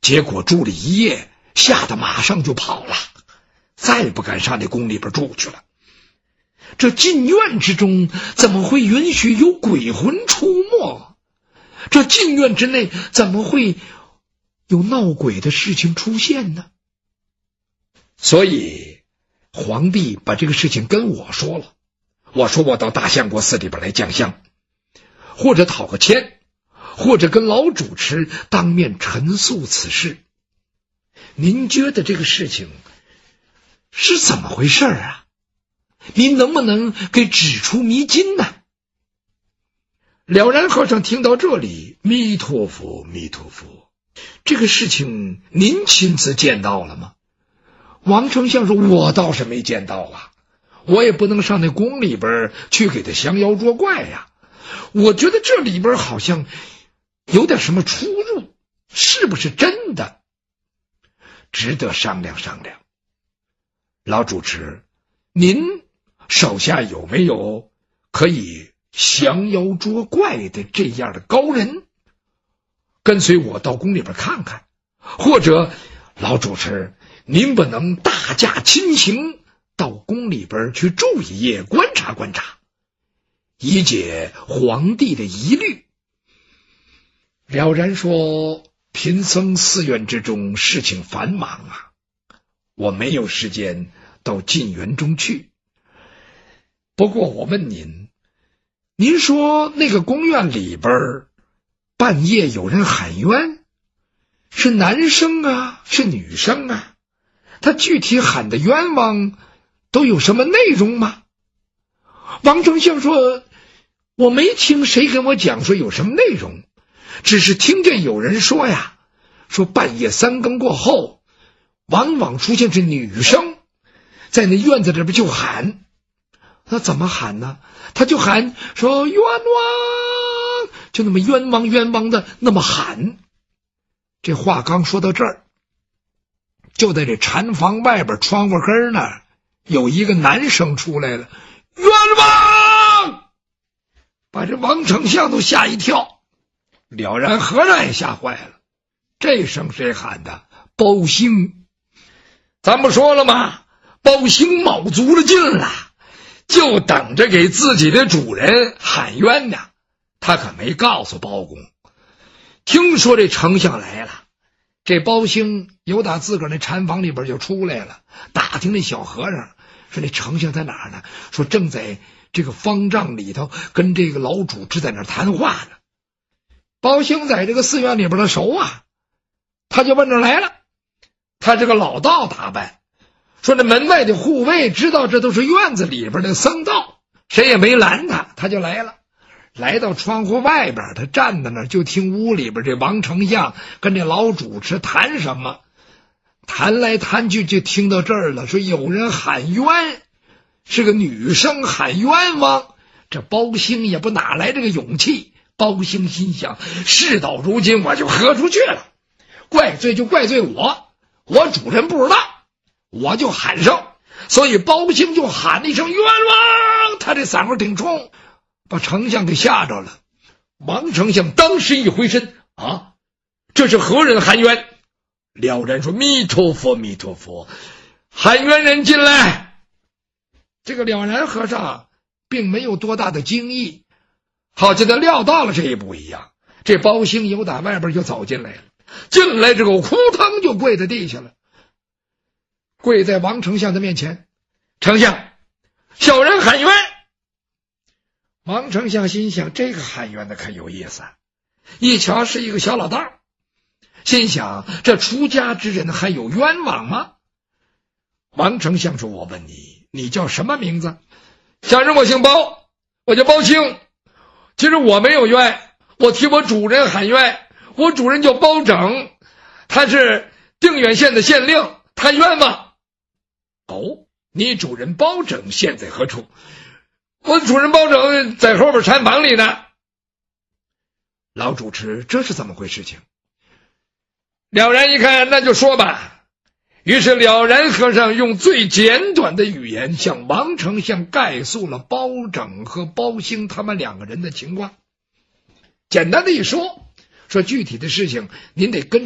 结果住了一夜，吓得马上就跑了，再也不敢上那宫里边住去了。这禁院之中怎么会允许有鬼魂出没？这禁院之内怎么会有闹鬼的事情出现呢？所以皇帝把这个事情跟我说了，我说我到大相国寺里边来降香，或者讨个签，或者跟老主持当面陈述此事。您觉得这个事情是怎么回事啊？您能不能给指出迷津呢？了然和尚听到这里，弥陀佛弥陀佛，这个事情您亲自见到了吗？王丞相说，我倒是没见到啊，我也不能上那宫里边去给他降妖捉怪呀。我觉得这里边好像有点什么出入，是不是真的？值得商量商量。老主持，您手下有没有可以降妖捉怪的这样的高人？跟随我到宫里边看看，或者老主持，您不能大驾亲行到宫里边去住一夜，观察观察，以解皇帝的疑虑。了然说，贫僧寺院之中事情繁忙啊，我没有时间到禁园中去。不过我问您，您说那个宫院里边半夜有人喊冤，是男生啊，是女生啊？他具体喊的冤枉都有什么内容吗？王丞相说，我没听谁跟我讲说有什么内容，只是听见有人说呀，说半夜3更过后，往往出现是女生在那院子里边就喊。那怎么喊呢？他就喊说冤枉，就那么冤枉冤枉的那么喊。这话刚说到这儿，就在这禅房外边窗户根那儿有一个男生出来了，冤枉！把这王丞相都吓一跳，了然和尚也吓坏了。这声谁喊的？包兴。咱不说了吗？包兴卯足了劲了，就等着给自己的主人喊冤呢。他可没告诉包公。听说这丞相来了，这包兴由打自个儿那禅房里边就出来了，打听那小和尚，说那丞相在哪儿呢？说正在这个方丈里头跟这个老主持在那儿谈话呢。包兴在这个寺院里边的熟啊，他就奔这来了。他这个老道打扮，说那门外的护卫知道这都是院子里边的僧道，谁也没拦他，他就来了。来到窗户外边，他站在那儿就听屋里边这王丞相跟这老主持谈什么，谈来谈去就听到这儿了，说有人喊冤，是个女生喊冤枉。这包兴也不哪来这个勇气，包兴心想，事到如今我就喝出去了，怪罪就怪罪我主人不知道，我就喊上，所以包兴就喊了一声冤枉，他这嗓门挺冲，把丞相给吓着了。王丞相当时一回身，啊，这是何人喊冤？了然说，弥陀佛弥陀佛，喊冤人进来。这个了然和尚并没有多大的惊异，好像他料到了这一步一样。这包兴由打外边就走进来了，进来之后扑腾就跪在地下了，跪在王丞相的面前。丞相，小人喊冤。王丞相心想，这个喊冤的可有意思啊，一瞧是一个小老道，心想这出家之人还有冤枉吗？王丞相说，我问你，你叫什么名字？小人我姓包，我叫包兴。其实我没有冤，我替我主人喊冤，我主人叫包拯，他是定远县的县令，他冤枉。哦，你主人包拯现在何处？我主人包拯在后边禅房里呢。老主持，这是怎么回事情？了然一看，那就说吧。于是了然和尚用最简短的语言向王丞相概述了包拯和包兴他们两个人的情况。简单的一说，说具体的事情您得跟